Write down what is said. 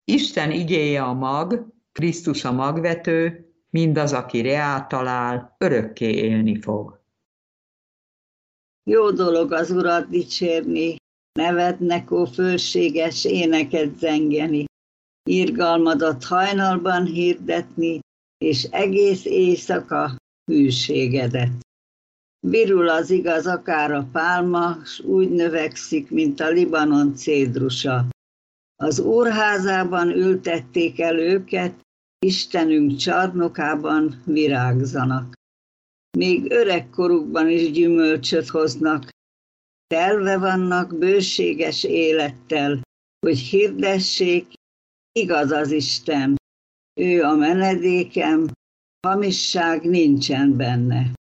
Isten igéje a mag, Krisztus a magvető, mindaz, aki reát talál, örökké élni fog. Jó dolog az Urat dicsérni, nevednek, ó fölséges, éneket zengeni, irgalmadat hajnalban hirdetni, és egész éjszaka hűségedet. Virul az igaz akár a pálma, s úgy növekszik, mint a Libanon cédrusa. Az úrházában ültették el őket, Istenünk csarnokában virágzanak. Még öregkorukban is gyümölcsöt hoznak, telve vannak bőséges élettel, hogy hirdessék, igaz az Isten, ő a menedékem, hamisság nincsen benne.